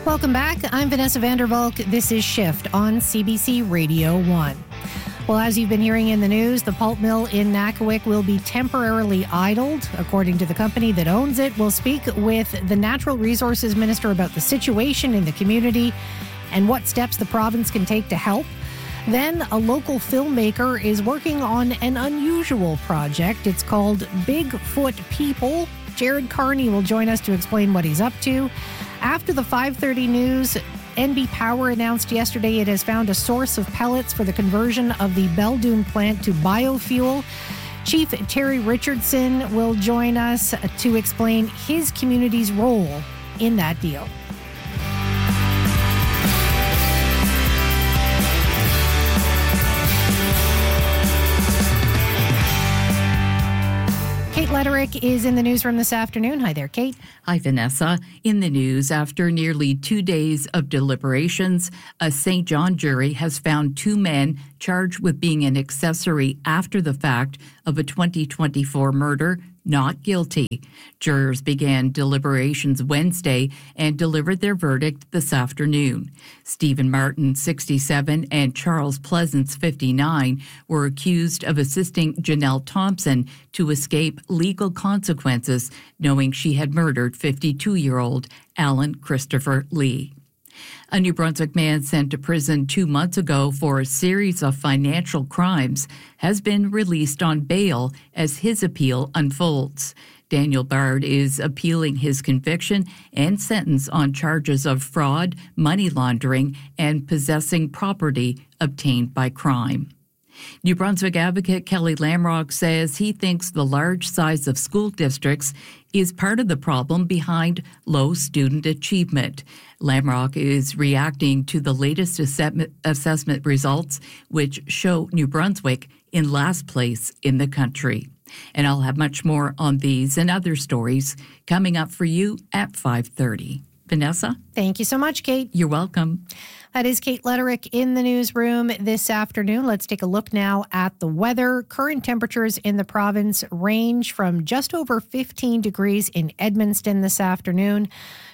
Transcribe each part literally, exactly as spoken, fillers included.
Welcome back. I'm Vanessa Vandervalk. This is Shift on C B C Radio one. Well, as you've been hearing in the news, the pulp mill in Nakawic will be temporarily idled, according to the company that owns it. We'll speak with the Natural Resources Minister about the situation in the community and what steps the province can take to help. Then a local filmmaker is working on an unusual project. It's called Bigfoot People. Jared Carney will join us to explain what he's up to. After the five thirty news, N B Power announced yesterday it has found a source of pellets for the conversion of the Beldoon plant to biofuel. Chief Terry Richardson will join us to explain his community's role in that deal. Kate Lederick is in the newsroom this afternoon. Hi there, Kate. Hi, Vanessa. In the news, after nearly two days of deliberations, a Saint John jury has found two men charged with being an accessory after the fact of a twenty twenty-four murder not guilty. Jurors began deliberations Wednesday and delivered their verdict this afternoon. Stephen Martin, sixty-seven, and Charles Pleasance, fifty-nine, were accused of assisting Janelle Thompson to escape legal consequences, knowing she had murdered fifty-two-year-old Alan Christopher Lee. A New Brunswick man sent to prison two months ago for a series of financial crimes has been released on bail as his appeal unfolds. Daniel Bard is appealing his conviction and sentence on charges of fraud, money laundering, and possessing property obtained by crime. New Brunswick advocate Kelly Lamrock says he thinks the large size of school districts is part of the problem behind low student achievement. Lamrock is reacting to the latest assessment results, which show New Brunswick in last place in the country. And I'll have much more on these and other stories coming up for you at five thirty. Vanessa? Thank you so much, Kate. You're welcome. That is Kate Lederick in the newsroom this afternoon. Let's take a look now at the weather. Current temperatures in the province range from just over fifteen degrees in Edmundston this afternoon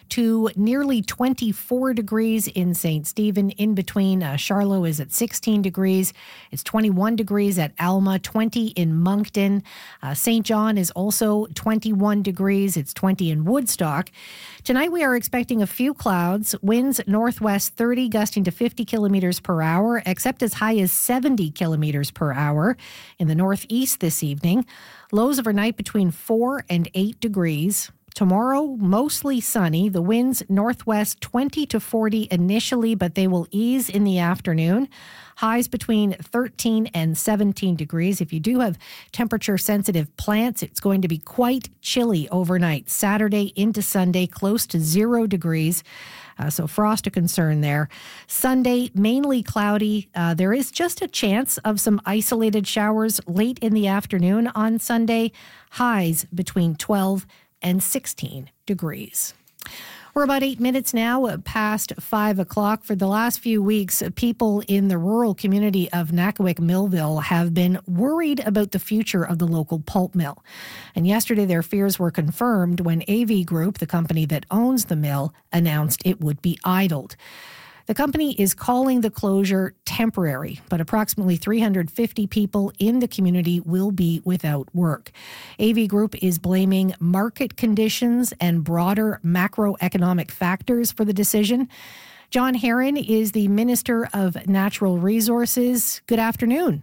to nearly twenty-four degrees in Saint Stephen. In between, uh, Charlotte is at sixteen degrees. It's twenty-one degrees at Alma, twenty in Moncton. Uh, Saint John is also twenty-one degrees. It's twenty in Woodstock. Tonight we are expecting a few clouds, winds northwest thirty, gusting to fifty kilometers per hour, except as high as seventy kilometers per hour in the northeast this evening. Lows overnight between four and eight degrees. Tomorrow, mostly sunny. The winds northwest twenty to forty initially, but they will ease in the afternoon. Highs between thirteen and seventeen degrees. If you do have temperature-sensitive plants, it's going to be quite chilly overnight. Saturday into Sunday, close to zero degrees. Uh, so frost a concern there. Sunday, mainly cloudy. Uh, there is just a chance of some isolated showers late in the afternoon on Sunday. Highs between twelve and sixteen degrees. We're about eight minutes now past five o'clock. For the last few weeks, people in the rural community of Nakawic Millville have been worried about the future of the local pulp mill. And yesterday, their fears were confirmed when A V Group, the company that owns the mill, announced it would be idled. The company is calling the closure temporary, but approximately three hundred fifty people in the community will be without work. A V Group is blaming market conditions and broader macroeconomic factors for the decision. John Herron is the Minister of Natural Resources. Good afternoon.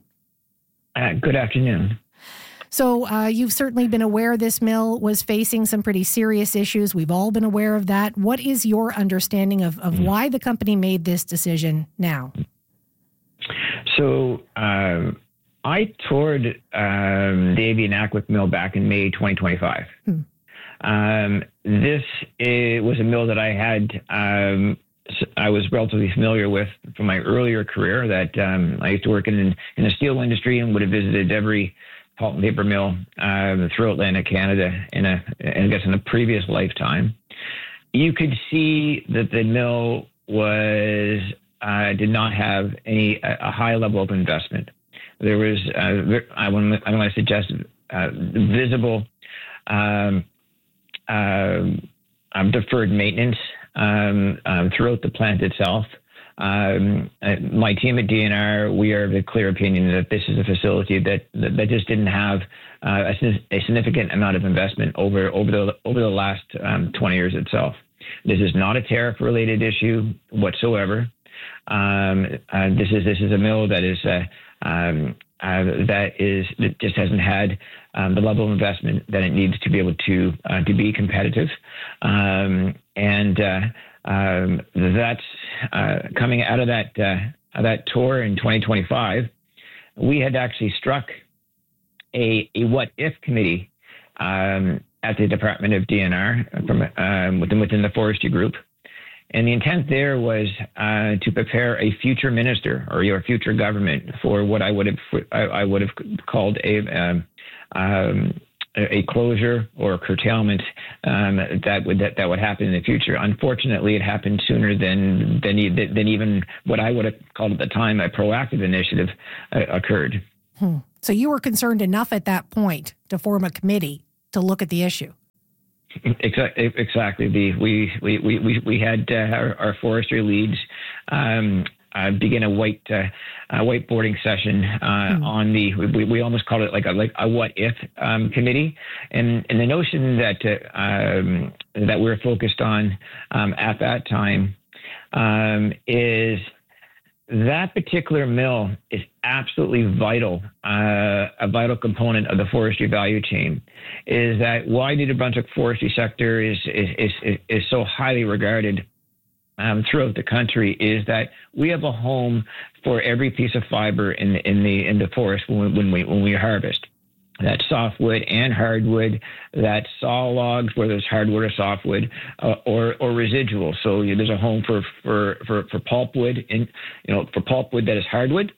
Uh, good afternoon. So uh, you've certainly been aware this mill was facing some pretty serious issues. We've all been aware of that. What is your understanding of, of why the company made this decision now? So um, I toured um, the A V Nakawic mill back in May twenty twenty-five. Hmm. Um, this is, was a mill that I had, um, I was relatively familiar with from my earlier career. That um, I used to work in, in the steel industry and would have visited every pulp and paper mill uh, throughout Atlantic Canada in a, I guess, in a previous lifetime. You could see that the mill was uh, did not have any a high level of investment. There was uh, I want I want to suggest uh, visible um, uh, um, deferred maintenance um, um, throughout the plant itself. Um, uh, my team at D N R, we are of the clear opinion that this is a facility that that, that just didn't have uh, a, a significant amount of investment over over the over the last um, twenty years itself. This is not a tariff-related issue whatsoever. Um, uh, this is this is a mill that is uh, um, uh, that is that just hasn't had um, the level of investment that it needs to be able to uh, to be competitive, um, and uh, um, that's uh, coming out of that uh, that tour in twenty twenty-five. We had actually struck a a what if committee um, at the Department of D N R from um, within within the forestry group. And the intent there was uh, to prepare a future minister or your future government for what I would have I, I would have called a um, um, a closure or curtailment um, that would that, that would happen in the future. Unfortunately, it happened sooner than than than even what I would have called at the time a proactive initiative uh, occurred. Hmm. So you were concerned enough at that point to form a committee to look at the issue. Exactly. Exactly. The, we, we, we, we had uh, our, our forestry leads um, uh, begin a white uh, a whiteboarding session uh, mm. on the. We, we almost called it like a like a what if um, committee, and and the notion that uh, um, that we're focused on um, at that time um, is. That particular mill is absolutely vital, uh, a vital component of the forestry value chain. Is that why the New Brunswick forestry sector is is is, is so highly regarded um, throughout the country? Is that we have a home for every piece of fiber in the in the in the forest when, when we when we harvest. That's softwood and hardwood, that's saw logs, whether it's hardwood or softwood, uh, or or residual. So you know, there's a home for for for, for pulpwood, and you know for pulpwood that is hardwood,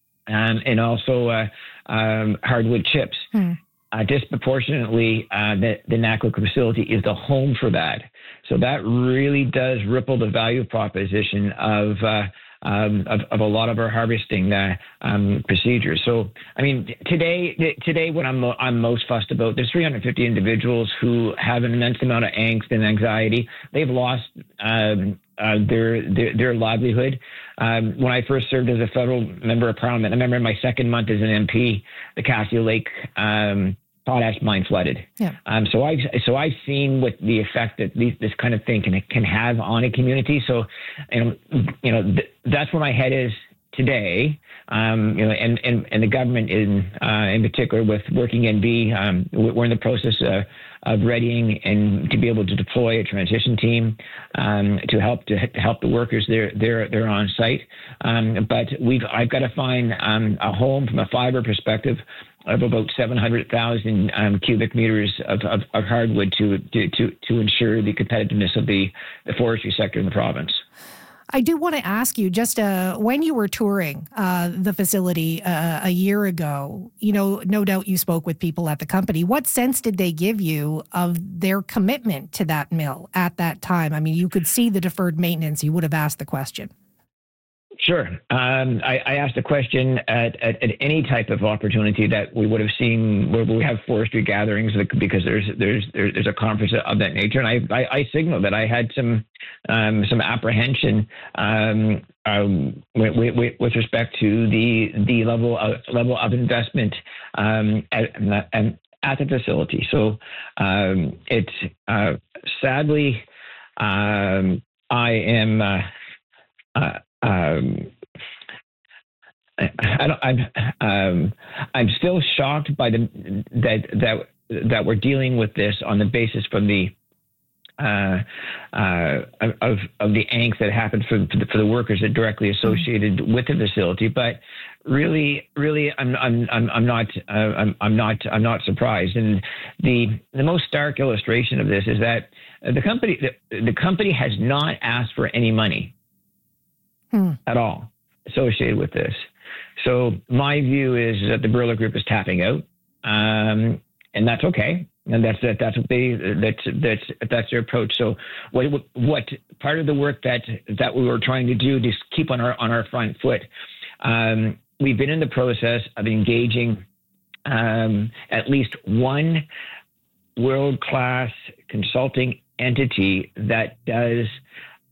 um, and also uh, um, hardwood chips. Hmm. Uh, disproportionately, uh, the the N A C W C facility is the home for that. So that really does ripple the value proposition of. Uh, Um, of, of a lot of our harvesting uh, um, procedures. So, I mean, today, today, what I'm I'm most fussed about, there's three hundred fifty individuals who have an immense amount of angst and anxiety. They've lost um, uh, their, their their livelihood. Um, when I first served as a federal member of parliament, I remember in my second month as an M P, the Cassidy Lake um, potash mine flooded. Yeah. Um, so I've so I've seen what the effect that these, this kind of thing can can have on a community. So, you know, you know th- that's where my head is today. Um, you know, and, and, and the government in uh, in particular with Working N B, um, we're in the process uh, of readying and to be able to deploy a transition team um, to help to, to help the workers there they're they're on site. Um, but we've I've got to find um, a home from a fiber perspective of about seven hundred thousand um, cubic meters of, of, of hardwood to, to, to, to ensure the competitiveness of the, the forestry sector in the province. I do want to ask you, just uh, when you were touring uh, the facility uh, a year ago, you know, no doubt you spoke with people at the company. What sense did they give you of their commitment to that mill at that time? I mean, you could see the deferred maintenance. You would have asked the question. Sure. Um, I, I asked a question at, at, at any type of opportunity that we would have seen where we have forestry gatherings because there's there's there's a conference of that nature, and I I, I signaled that I had some um, some apprehension um, um, with, with, with respect to the the level of level of investment um, at, at, at the facility. So um, it's uh, sadly um, I am. Uh, uh, Um, I, I don't, I'm um, I'm still shocked by the that that that we're dealing with this on the basis from the uh, uh, of of the angst that happened for for the, for the workers that directly associated mm-hmm. with the facility. But really, really, I'm I'm I'm, I'm not uh, I'm I'm not I'm not surprised. And the the most stark illustration of this is that the company the, the company has not asked for any money. Hmm. At all associated with this. So my view is that the Birla Group is tapping out, um, and that's okay. And that's that. That's what they. That's that's that's their approach. So what what part of the work that that we were trying to do to keep on our on our front foot. Um, we've been in the process of engaging um, at least one world-class consulting entity that does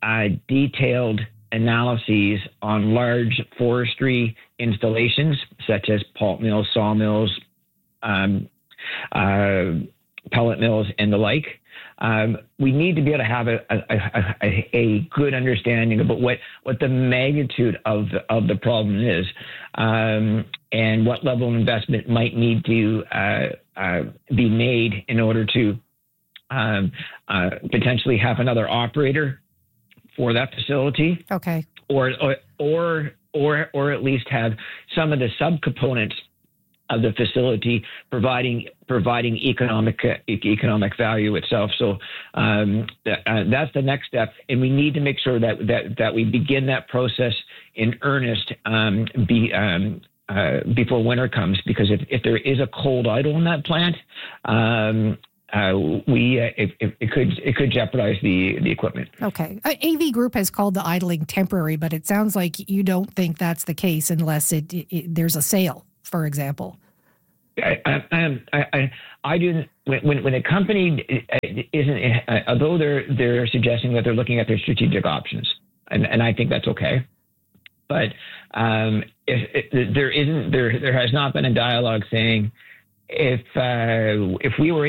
uh, detailed analyses on large forestry installations, such as pulp mills, sawmills, um, uh, pellet mills, and the like. Um, we need to be able to have a, a, a, a good understanding about what, what the magnitude of the, of the problem is, um, and what level of investment might need to uh, uh, be made in order to um, uh, potentially have another operator for that facility. Okay. Or, or, or, or, or at least have some of the subcomponents of the facility providing providing economic uh, economic value itself. So um, th- uh, that's the next step, and we need to make sure that that that we begin that process in earnest um, be, um, uh, before winter comes. Because if, if there is a cold idle in that plant, um, uh, we uh, it, it could it could jeopardize the the equipment. Okay, uh, A V Group has called the idling temporary, but it sounds like you don't think that's the case unless it, it there's a sale, for example. I, I, I, I do. When when a company isn't, although they're they're suggesting that they're looking at their strategic options, and, and I think that's okay. But um, if, if there isn't, there there has not been a dialogue saying if uh, if we were